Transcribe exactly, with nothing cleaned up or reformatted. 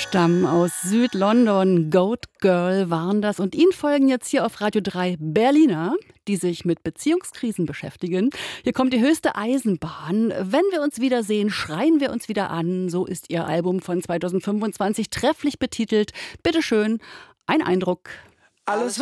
Stamm aus Südlondon, Goat Girl waren das. Und Ihnen folgen jetzt hier auf Radio drei Berliner, die sich mit Beziehungskrisen beschäftigen. Hier kommt die höchste Eisenbahn. Wenn wir uns wiedersehen, schreien wir uns wieder an. So ist Ihr Album von zweitausendfünfundzwanzig trefflich betitelt. Bitteschön, ein Eindruck. Alles